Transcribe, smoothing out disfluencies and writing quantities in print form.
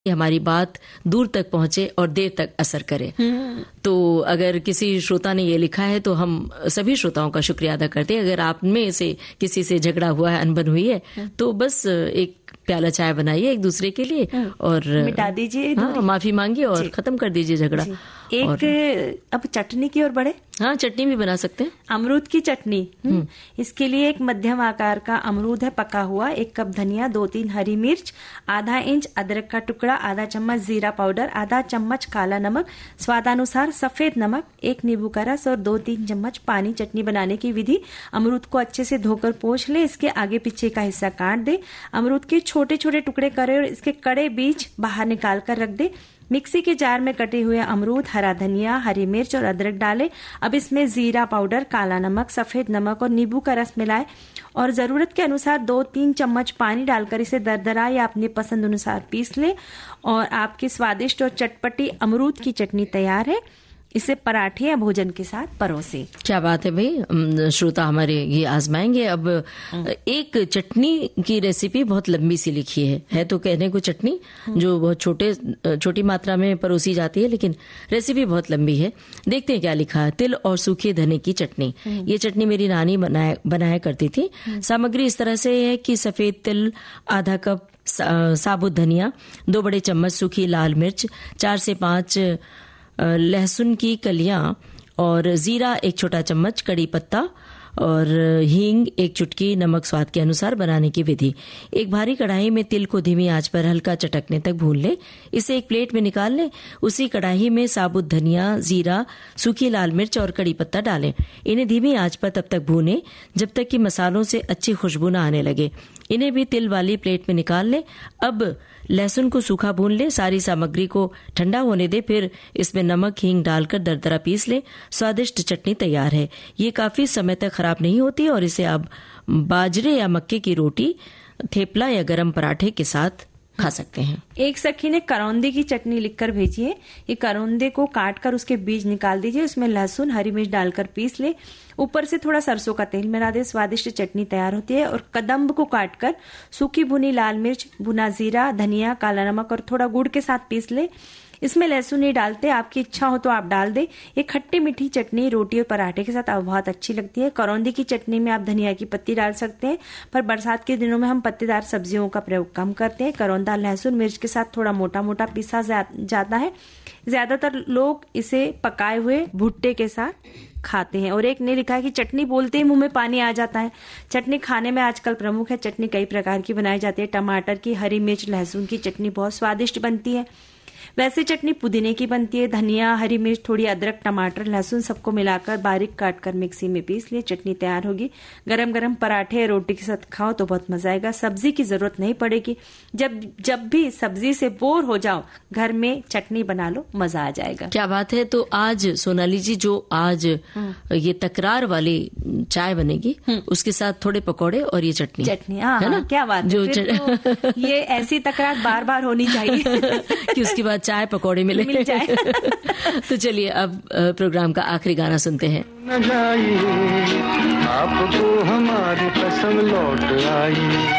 हमारी बात दूर तक पहुंचे और देर तक असर करे। तो अगर किसी श्रोता ने ये लिखा है तो हम सभी श्रोताओं का शुक्रिया अदा करते हैं। अगर आप में से किसी से झगड़ा हुआ है, अनबन हुई है, तो बस एक प्याला चाय बनाइए एक दूसरे के लिए और मिटा दीजिए, माफी मांगिए और खत्म कर दीजिए झगड़ा। अब चटनी की ओर बढ़े। हाँ, चटनी भी बना सकते हैं। अमरूद की चटनी। इसके लिए एक मध्यम आकार का अमरूद है पका हुआ, 1 कप धनिया, 2-3 हरी मिर्च, आधा इंच अदरक का टुकड़ा, आधा चम्मच जीरा पाउडर, आधा चम्मच काला नमक, स्वादानुसार सफेद नमक, 1 नींबू का रस और 2-3 चम्मच पानी। चटनी बनाने की विधि: अमरूद को अच्छे से धोकर पोंछ ले, इसके आगे पीछे का हिस्सा काट दे, अमरूद के छोटे छोटे टुकड़े करे और इसके कड़े बीज बाहर निकाल कर रख दे। मिक्सी के जार में कटे हुए अमरूद, हरा धनिया, हरी मिर्च और अदरक डालें। अब इसमें जीरा पाउडर, काला नमक, सफेद नमक और नींबू का रस मिलाएं और जरूरत के अनुसार 2-3 चम्मच पानी डालकर इसे दरदरा या अपनी पसंद अनुसार पीस लें और आपकी स्वादिष्ट और चटपटी अमरूद की चटनी तैयार है। इसे पराठे या भोजन के साथ परोसे। क्या बात है भाई, श्रोता हमारे ये आजमाएंगे। अब एक चटनी की रेसिपी बहुत लंबी सी लिखी है तो कहने को चटनी जो बहुत छोटी मात्रा में परोसी जाती है, लेकिन रेसिपी बहुत लंबी है। देखते हैं क्या लिखा है। तिल और सूखे धने की चटनी। ये चटनी मेरी नानी बनाया करती थी। सामग्री इस तरह से है कि सफेद तिल आधा कप, साबुत धनिया 2 बड़े चम्मच, सूखी लाल मिर्च 4 से 5 लहसुन की कलियां और जीरा 1 छोटा चम्मच, कड़ी पत्ता और हींग 1 चुटकी, नमक स्वाद के अनुसार। बनाने की विधि: एक भारी कढ़ाई में तिल को धीमी आंच पर हल्का चटकने तक भून ले, इसे एक प्लेट में निकाल ले। उसी कढ़ाई में साबुत धनिया, जीरा, सूखी लाल मिर्च और कड़ी पत्ता डालें। इन्हें धीमी आंच पर तब तक भूनें जब तक कि मसालों से अच्छी खुशबू न आने लगे। इन्हें भी तिल वाली प्लेट में निकाल ले। अब लहसुन को सूखा भून ले, सारी सामग्री को ठंडा होने दे, फिर इसमें नमक हींग डालकर दरदरा पीस ले। स्वादिष्ट चटनी तैयार है। ये काफी समय तक खराब नहीं होती और इसे आप बाजरे या मक्के की रोटी, थेपला या गरम पराठे के साथ खा सकते हैं। एक सखी ने करौंदे की चटनी लिखकर भेजी है। ये करौंदे को काटकर उसके बीज निकाल दीजिए, उसमें लहसुन हरी मिर्च डालकर पीस ले, ऊपर से थोड़ा सरसों का तेल मिला दे। स्वादिष्ट चटनी तैयार होती है। और कदम्ब को काटकर सूखी भुनी लाल मिर्च, भुना जीरा, धनिया, काला नमक और थोड़ा गुड़ के साथ पीस ले। इसमें लहसुन नहीं डालते, आपकी इच्छा हो तो आप डाल दे। ये खट्टी मीठी चटनी रोटी और पराठे के साथ बहुत अच्छी लगती है। करौंदी की चटनी में आप धनिया की पत्ती डाल सकते हैं, पर बरसात के दिनों में हम पत्तेदार सब्जियों का प्रयोग कम करते हैं। करौंदा लहसुन मिर्च के साथ थोड़ा मोटा मोटा पीसा जाता है। ज्यादातर लोग इसे पकाए हुए भुट्टे के साथ खाते हैं। और एक ने लिखा है कि चटनी बोलते ही मुंह में पानी आ जाता है। चटनी खाने में आजकल प्रमुख है। चटनी कई प्रकार की बनाई जाती है। टमाटर की, हरी मिर्च, लहसुन की चटनी बहुत स्वादिष्ट बनती है। वैसे चटनी पुदीने की बनती है। धनिया, हरी मिर्च, थोड़ी अदरक, टमाटर, लहसुन सबको मिलाकर बारीक काटकर मिक्सी में पीस लिए। चटनी तैयार होगी। गरम गरम पराठे या रोटी के साथ खाओ तो बहुत मजा आएगा। सब्जी की जरूरत नहीं पड़ेगी। जब भी सब्जी से बोर हो जाओ, घर में चटनी बना लो, मजा आ जाएगा। क्या बात है। तो आज सोनाली जी, जो आज ये तकरार वाली चाय बनेगी, उसके साथ थोड़े पकौड़े और ये चटनी है ना? क्या बात है। तो ये ऐसी तकरार बार बार होनी चाहिए कि उसके बाद चाय पकौड़े मिल जाए। तो चलिए अब प्रोग्राम का आखिरी गाना सुनते हैं। आपको हमारी कसम लौट आई।